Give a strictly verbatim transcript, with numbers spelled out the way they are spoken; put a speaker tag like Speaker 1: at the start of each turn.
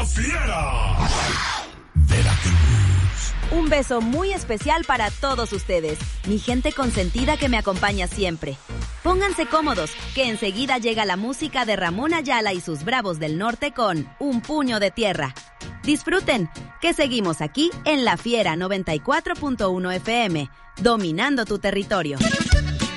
Speaker 1: Fiera. Veracruz.
Speaker 2: Un beso muy especial para todos ustedes, mi gente consentida que me acompaña siempre. Pónganse cómodos, que enseguida llega la música de Ramón Ayala y sus Bravos del Norte con Un Puño de Tierra. Disfruten, que seguimos aquí en La Fiera noventa y cuatro punto uno F M, dominando tu territorio.